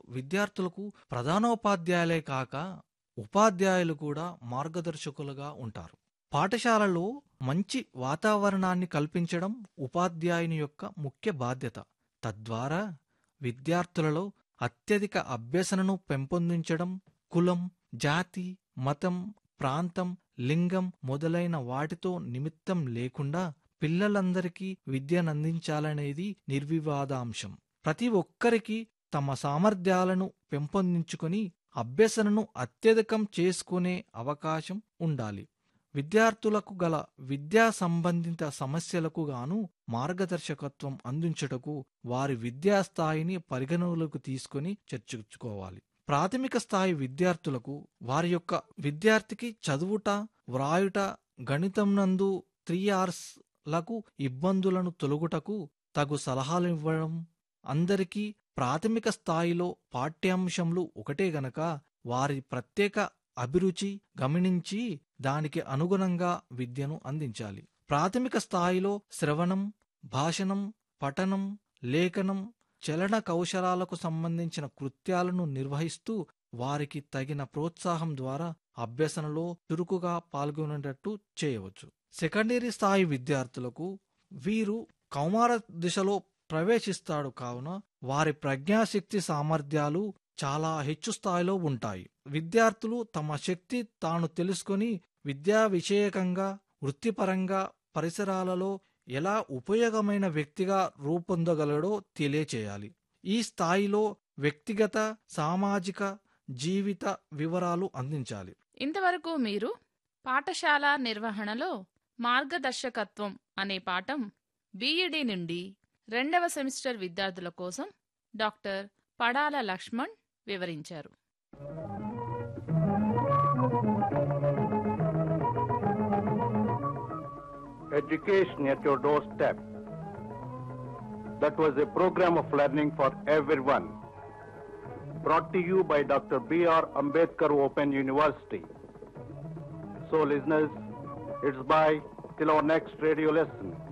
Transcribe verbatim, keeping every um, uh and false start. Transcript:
విద్యార్థులకు ప్రధానోపాధ్యాయులే కాక ఉపాధ్యాయులు కూడా మార్గదర్శకులుగా ఉంటారు. పాఠశాలలో మంచి వాతావరణాన్ని కల్పించడం ఉపాధ్యాయుని యొక్క ముఖ్య బాధ్యత. తద్వారా విద్యార్థులలో అత్యధిక అభ్యసనను పెంపొందించడం, కులం, జాతి, మతం, ప్రాంతం, లింగం మొదలైన వాటితో నిమిత్తం లేకుండా పిల్లలందరికీ విద్యనందించాలనేది నిర్వివాదాంశం. ప్రతి ఒక్కరికి తమ సామర్థ్యాలను పెంపొందించుకొని అభ్యసనను అత్యధికం చేసుకునే అవకాశం ఉండాలి. విద్యార్థులకు గల విద్యా సంబంధిత సమస్యలకు గాను మార్గదర్శకత్వం అందించుటకు వారి విద్యాస్థాయిని పరిగణలోకి తీసుకుని చర్చించుకోవాలి. ప్రాథమిక స్థాయి విద్యార్థులకు వారి యొక్క విద్యార్థికి చదువుట, వ్రాయుట, గణితం నందు త్రీ ఆర్స్ లకు ఇబ్బందులను తొలగుటకు తగు సలహాలు ఇవ్వడం. అందరికీ ప్రాథమిక స్థాయిలో పాఠ్యాంశంలు ఒకటే గనక వారి ప్రత్యేక అభిరుచి గమనించి దానికి అనుగుణంగా విద్యను అందించాలి. ప్రాథమిక స్థాయిలో శ్రవణం, భాషణం, పఠనం, లేఖనం, చలన కౌశలాలకు సంబంధించిన కృత్యాలను నిర్వహిస్తూ వారికి తగిన ప్రోత్సాహం ద్వారా అభ్యసనలో చురుకుగా పాల్గొనేటట్టు చేయవచ్చు. సెకండరీ స్థాయి విద్యార్థులకు వీరు కౌమార దిశలో ప్రవేశిస్తాడు కావున వారి ప్రజ్ఞాశక్తి సామర్థ్యాలు చాలా హెచ్చు స్థాయిలో ఉంటాయి. విద్యార్థులు తమ శక్తి తాను తెలుసుకొని విద్యా విషయకంగా, వృత్తిపరంగా పరిసరాలలో ఎలా ఉపయోగమైన వ్యక్తిగా రూపొందగలడో తెలియచేయాలి. ఈ స్థాయిలో వ్యక్తిగత, సామాజిక జీవిత వివరాలు అందించాలి. ఇంతవరకు మీరు పాఠశాల నిర్వహణలో మార్గదర్శకత్వం అనే పాఠం బీఈడీ నుండి రెండవ సెమిస్టర్ విద్యార్థుల కోసం డాక్టర్ పడాల లక్ష్మణ్ వివరించారు. Education at your doorstep. That was a program of learning for everyone. Brought to you by Doctor B R Ambedkar Open University. So listeners, it's bye till our next radio lesson.